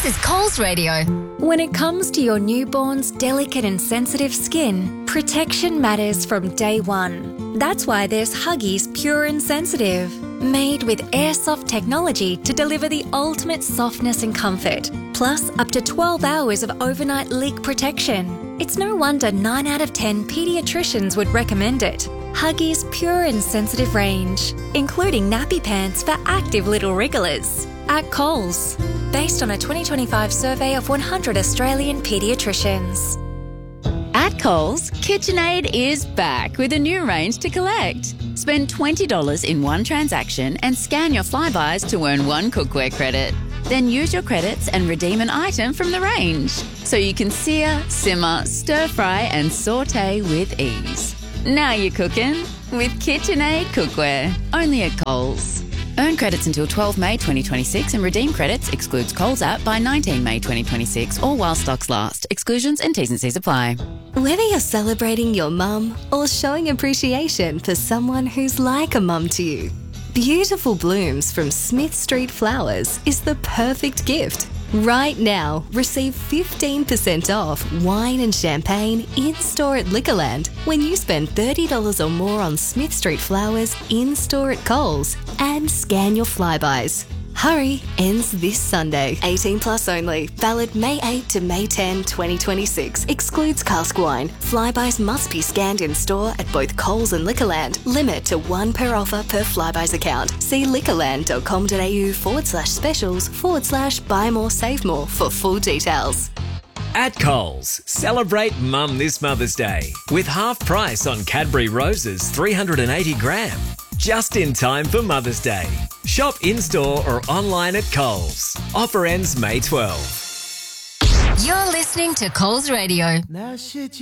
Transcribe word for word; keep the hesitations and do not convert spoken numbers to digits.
This is Coles Radio. When it comes to your newborn's delicate and sensitive skin, protection matters from day one. That's why there's Huggies Pure and Sensitive, made with airsoft technology to deliver the ultimate softness and comfort, plus up to twelve hours of overnight leak protection. It's no wonder nine out of ten paediatricians would recommend it. Huggies Pure and Sensitive range, including nappy pants for active little wrigglers. At Coles, based on a twenty twenty-five survey of one hundred Australian paediatricians. At Coles, KitchenAid is back with a new range to collect. Spend twenty dollars in one transaction and scan your Flybuys to earn one cookware credit. Then use your credits and redeem an item from the range, so you can sear, simmer, stir-fry and sauté with ease. Now you're cooking with KitchenAid cookware, only at Coles. Earn credits until twelve May twenty twenty-six and redeem credits, excludes Coles app, by nineteen May twenty twenty-six or while stocks last. Exclusions and T's and C's apply. Whether you're celebrating your mum or showing appreciation for someone who's like a mum to you, Beautiful Blooms from Smith Street Flowers is the perfect gift. Right now, receive fifteen percent off wine and champagne in-store at Liquorland when you spend thirty dollars or more on Smith Street Flowers in-store at Coles and scan your Flybuys. Hurry, ends this Sunday. eighteen plus only. Valid May eighth to May tenth, twenty twenty-six. Excludes cask wine. Flybuys must be scanned in store at both Coles and Liquorland. Limit to one per offer per Flybuys account. See liquorland.com.au forward slash specials forward slash buy more save more for full details. At Coles, celebrate Mum this Mother's Day with half price on Cadbury Roses three hundred eighty gram. Just in time for Mother's Day. Shop in-store or online at Coles. Offer ends May twelfth. You're listening to Coles Radio. Now shit